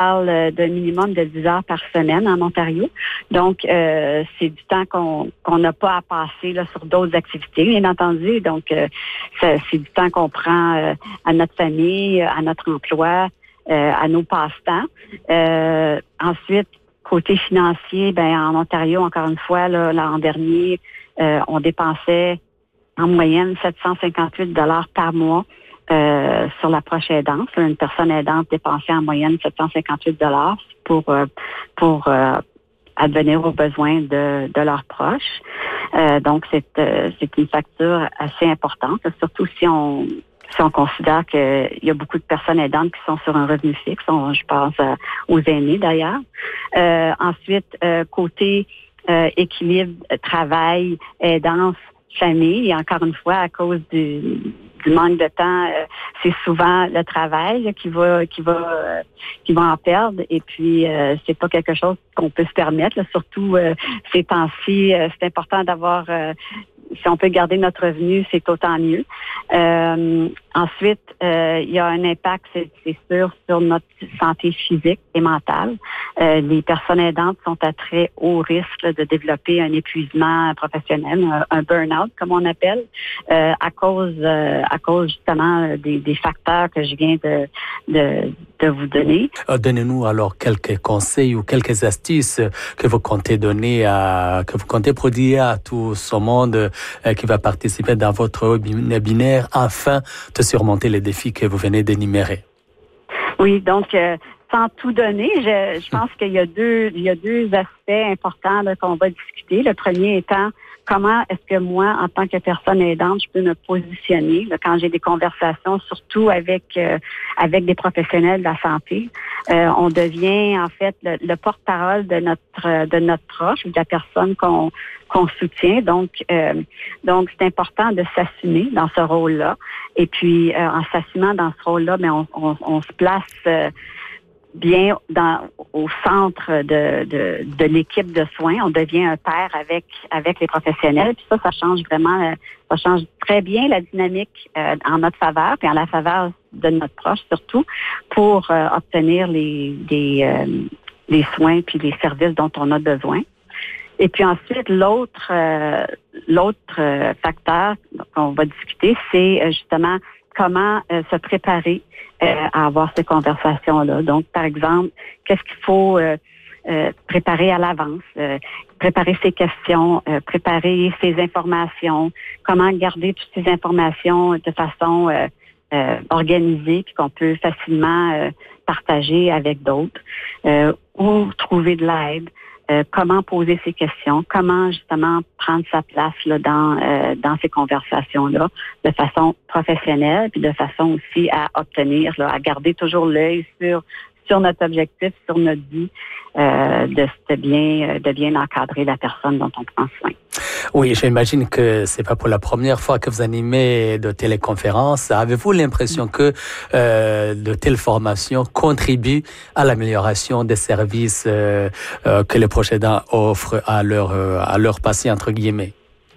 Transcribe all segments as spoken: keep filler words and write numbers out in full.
parle d'un minimum de dix heures par semaine en Ontario. Donc, euh, c'est du temps qu'on qu'on n'a pas à passer là, sur d'autres activités, bien entendu. Donc, euh, ça, c'est du temps qu'on prend euh, à notre famille, à notre emploi, euh, à nos passe-temps. Euh, ensuite, côté financier, ben en Ontario, encore une fois, là, l'an dernier, euh, on dépensait en moyenne sept cent cinquante-huit dollars par mois euh, sur l'approche aidante. Une personne aidante dépensait en moyenne sept cent cinquante-huit dollars pour euh, pour euh, advenir aux besoins de, de leurs proches. Euh, donc, c'est euh, c'est une facture assez importante, surtout si on si on considère qu'il y a beaucoup de personnes aidantes qui sont sur un revenu fixe. On, je pense euh, aux aînés, d'ailleurs. Euh, ensuite, euh, côté euh, équilibre, travail, aidance, famille, et encore une fois, à cause du, du manque de temps, euh, c'est souvent le travail là, qui va qui va euh, qui va en perdre. Et puis, euh, c'est pas quelque chose qu'on peut se permettre. Là, surtout euh, ces temps-ci, euh, c'est important d'avoir euh, si on peut garder notre revenu, c'est autant mieux. Euh, ensuite, euh, il y a un impact, c'est, c'est sûr, sur notre santé physique et mentale. Euh, les personnes aidantes sont à très haut risque là, de développer un épuisement professionnel, un, un burn-out, comme on appelle, euh, à cause euh, à cause justement des, des facteurs que je viens de, de, de vous donner. Donnez-nous alors quelques conseils ou quelques astuces que vous comptez donner à, que vous comptez prodiguer à tout ce monde qui va participer dans votre webinaire afin de surmonter les défis que vous venez d'énumérer. Oui, donc euh, sans tout donner, je, je pense qu'il y a deux il y a deux aspects importants là, qu'on va discuter. Le premier étant comment est-ce que moi, en tant que personne aidante, je peux me positionner là, quand j'ai des conversations, surtout avec euh, avec des professionnels de la santé. Euh, on devient en fait le, le porte-parole de notre de notre proche ou de la personne qu'on qu'on soutient. Donc euh, donc c'est important de s'assumer dans ce rôle-là. Et puis euh, en s'assumant dans ce rôle-là, mais on, on, on se place euh, bien dans au centre de, de, de l'équipe de soins. On devient un pair avec avec les professionnels. Puis ça, ça change vraiment, ça change très bien la dynamique euh, en notre faveur, puis en la faveur de notre proche surtout, pour euh, obtenir les des euh, les soins puis les services dont on a besoin. Et puis ensuite, l'autre euh, l'autre euh, facteur qu'on va discuter, c'est euh, justement comment euh, se préparer euh, à avoir ces conversations-là. Donc, par exemple, qu'est-ce qu'il faut euh, euh, préparer à l'avance, euh, préparer ses questions, euh, préparer ses informations, comment garder toutes ces informations de façon euh, euh, organisée, puis qu'on peut facilement euh, partager avec d'autres, euh, ou trouver de l'aide. Euh, comment poser ces questions, comment justement prendre sa place là, dans euh, dans ces conversations-là de façon professionnelle, puis de façon aussi à obtenir, là, à garder toujours l'œil sur sur notre objectif, sur notre vie, euh, de, de bien de bien encadrer la personne dont on prend soin. Oui, j'imagine que c'est pas pour la première fois que vous animez de téléconférences. Avez-vous l'impression que euh, de telles formations contribuent à l'amélioration des services euh, euh, que les proches aidants offrent à leurs euh, à leurs patients entre guillemets?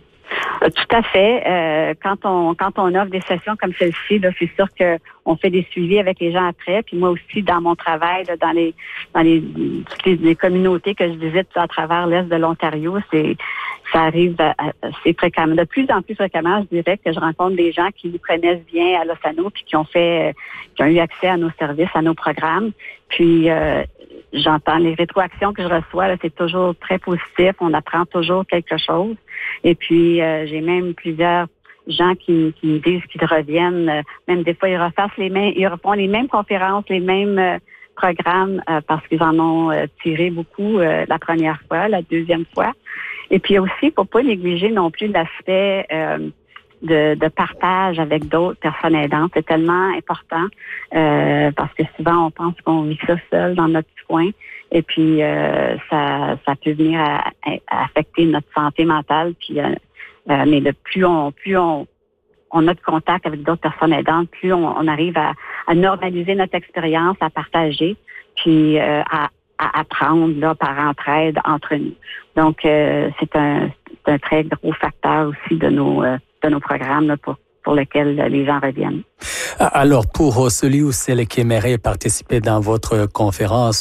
Tout à fait. Euh, quand on quand on offre des sessions comme celle-ci, là, c'est sûr que on fait des suivis avec les gens après. Puis moi aussi, dans mon travail, là, dans les dans les toutes les, les communautés que je visite à travers l'est de l'Ontario, c'est ça arrive assez fréquemment, de plus en plus fréquemment, je dirais que je rencontre des gens qui nous connaissent bien à Losano puis qui ont fait, qui ont eu accès à nos services, à nos programmes. Puis euh, j'entends les rétroactions que je reçois, là, c'est toujours très positif. On apprend toujours quelque chose. Et puis euh, j'ai même plusieurs gens qui, qui me disent qu'ils reviennent, euh, même des fois ils refassent les mêmes, ils refont les mêmes conférences, les mêmes euh, programmes euh, parce qu'ils en ont euh, tiré beaucoup euh, la première fois, la deuxième fois. Et puis aussi, il ne faut pas négliger non plus l'aspect euh, de, de partage avec d'autres personnes aidantes. C'est tellement important euh, parce que souvent, on pense qu'on vit ça seul dans notre coin. Et puis, euh, ça, ça peut venir à, à affecter notre santé mentale. Puis, euh, euh, mais le plus on, plus on, on a de contact avec d'autres personnes aidantes, plus on, on arrive à, à normaliser notre expérience, à partager, puis euh, à à apprendre là, par entraide entre nous. Donc, euh, c'est un, c'est un très gros facteur aussi de nos, euh, de nos programmes là, pour, pour lesquels les gens reviennent. Alors, pour celui ou celle qui aimerait participer dans votre conférence,